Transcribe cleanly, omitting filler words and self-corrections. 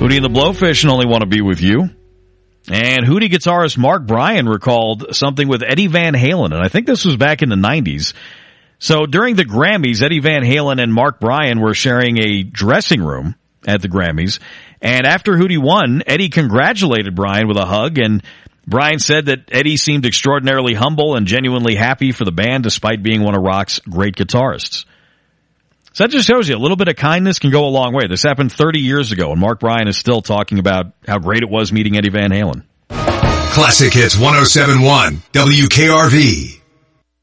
Hootie and the Blowfish and Only Want to Be With You. And Hootie guitarist Mark Bryan recalled something with Eddie Van Halen, and I think this was back in the 90s. So during the Grammys, Eddie Van Halen and Mark Bryan were sharing a dressing room at the Grammys. And after Hootie won, Eddie congratulated Bryan with a hug, and Bryan said that Eddie seemed extraordinarily humble and genuinely happy for the band despite being one of rock's great guitarists. So that just shows you a little bit of kindness can go a long way. This happened 30 years ago, and Mark Bryan is still talking about how great it was meeting Eddie Van Halen. Classic Hits 107.1 WKRV.